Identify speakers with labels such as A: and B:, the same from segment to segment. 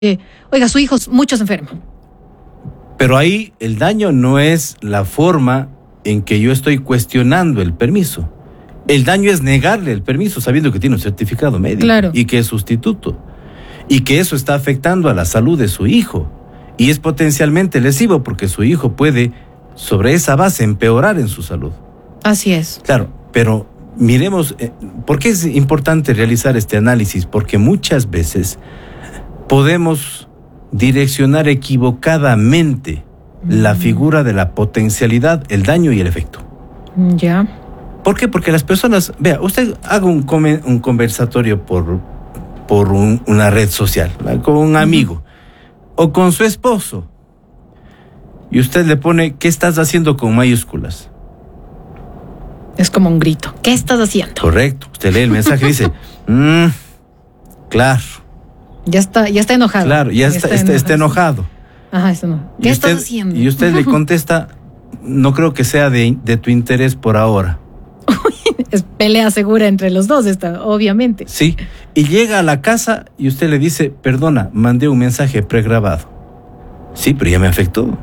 A: oiga, su hijo mucho se enferma.
B: Pero ahí el daño no es la forma en que yo estoy cuestionando el permiso. El daño es negarle el permiso sabiendo que tiene un certificado médico,
A: claro,
B: y que es sustituto, y que eso está afectando a la salud de su hijo y es potencialmente lesivo porque su hijo puede sobre esa base empeorar en su salud.
A: Así es.
B: Claro, pero miremos, ¿por qué es importante realizar este análisis? Porque muchas veces podemos direccionar equivocadamente la figura de la potencialidad, el daño y el efecto.
A: Ya.
B: ¿Por qué? Porque las personas, vea, usted haga un conversatorio por una red social, ¿verdad? Con un amigo o con su esposo, y usted le pone ¿qué estás haciendo? Con mayúsculas.
A: Es como un grito. ¿Qué estás haciendo?
B: Correcto. Usted lee el mensaje y dice, claro.
A: Ya está enojado.
B: Claro, ya está enojado.
A: Ajá, eso no. ¿Qué estás haciendo?
B: Y usted le contesta, no creo que sea de tu interés por ahora.
A: Es pelea segura entre los dos, obviamente.
B: Sí, y llega a la casa y usted le dice, perdona, mandé un mensaje pregrabado. Sí, pero ya me afectó.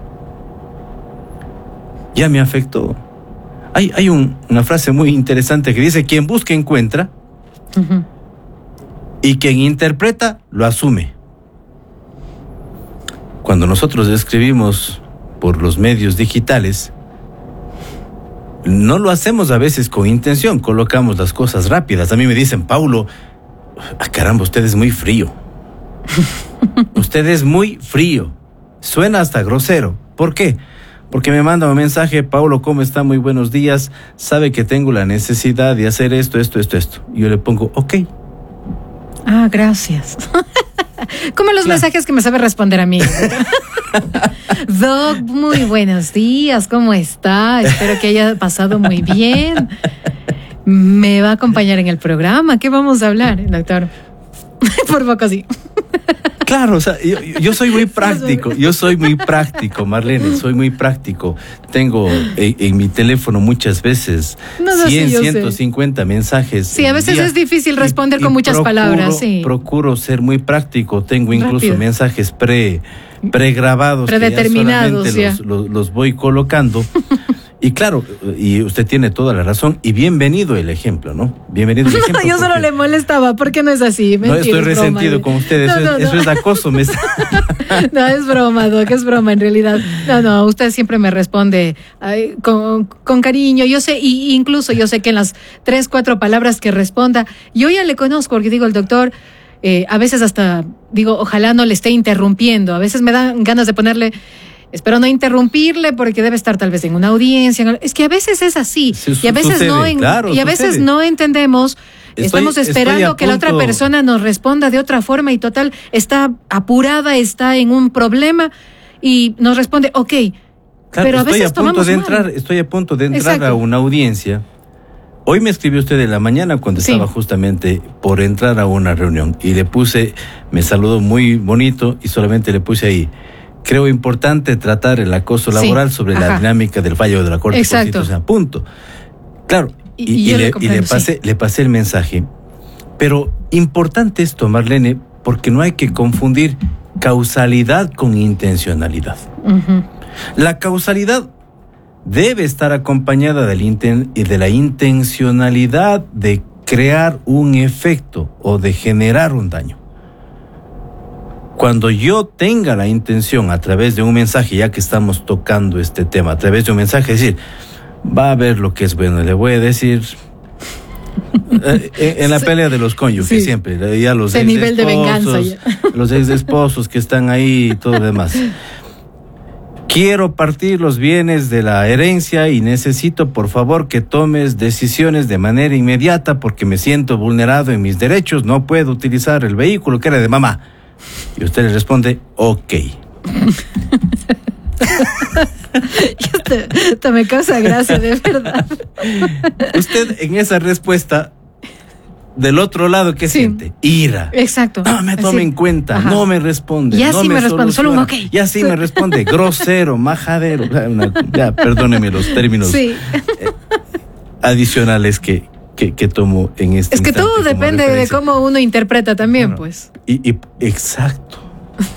B: Ya me afectó. Hay una frase muy interesante que dice, quien busca encuentra, y quien interpreta lo asume. Cuando nosotros escribimos por los medios digitales, no lo hacemos a veces con intención, colocamos las cosas rápidas. A mí me dicen, Paulo, caramba, usted es muy frío. Usted es muy frío. Suena hasta grosero. ¿Por qué? Porque me manda un mensaje, Paulo, ¿cómo está? Muy buenos días. Sabe que tengo la necesidad de hacer esto. Y yo le pongo, ok.
A: Ah, gracias. Como los mensajes que me sabe responder a mí. Doc, muy buenos días, ¿cómo está? Espero que haya pasado muy bien. Me va a acompañar en el programa. ¿Qué vamos a hablar, doctor? Por poco sí.
B: Claro, o sea, yo soy muy práctico, Marlene, soy muy práctico. Tengo en mi teléfono muchas veces 100, 150 mensajes.
A: Sí, a veces es difícil responder con muchas palabras. Sí.
B: Procuro ser muy práctico. Tengo incluso mensajes pregrabados,
A: predeterminados,
B: que ya solamente los voy colocando. Y claro, y usted tiene toda la razón, y bienvenido el ejemplo, ¿no? Bienvenido el ejemplo.
A: Yo solo le molestaba, porque no es así. Mentira,
B: no estoy resentido con ustedes, eso es acoso. No,
A: es broma, Doc, es broma en realidad. No, usted siempre me responde con cariño. Yo sé, y incluso yo sé que en las 3, 4 palabras que responda, yo ya le conozco, porque digo, el doctor, a veces hasta digo, ojalá no le esté interrumpiendo. A veces me dan ganas de ponerle... Espero no interrumpirle porque debe estar tal vez en una audiencia. Es que a veces es así. Y a veces veces no entendemos. Estamos esperando que la otra persona nos responda de otra forma y total está apurada, está en un problema y nos responde, ok.
B: Claro, pero a veces estoy a punto de entrar a una audiencia. Hoy me escribió usted en la mañana cuando estaba justamente por entrar a una reunión y me saludó muy bonito y solamente le puse ahí, creo importante tratar el acoso laboral sobre la dinámica del fallo de la Corte Constitucional. Punto. Claro, y le pasé el mensaje. Pero importante esto, Marlene, porque no hay que confundir causalidad con intencionalidad. La causalidad debe estar acompañada de la intencionalidad de crear un efecto o de generar un daño. Cuando yo tenga la intención a través de un mensaje, ya que estamos tocando este tema, a través de un mensaje, decir, va a ver lo que es bueno, le voy a decir, en la pelea de los cónyuges siempre, ya los
A: nivel de venganza,
B: los ex esposos que están ahí y todo lo demás. Quiero partir los bienes de la herencia y necesito, por favor, que tomes decisiones de manera inmediata porque me siento vulnerado en mis derechos, no puedo utilizar el vehículo que era de mamá. Y usted le responde, ok.
A: Esto me causa gracia, de verdad.
B: Usted en esa respuesta, del otro lado, ¿qué siente? Ira.
A: Exacto.
B: No me tome en cuenta, no me responde.
A: Ya sí me responde, solo un ok.
B: Ya sí me responde, grosero, majadero. Ya, perdóneme los términos adicionales que tomo en este
A: instante. Es que todo depende de cómo uno interpreta también, pues.
B: Exacto.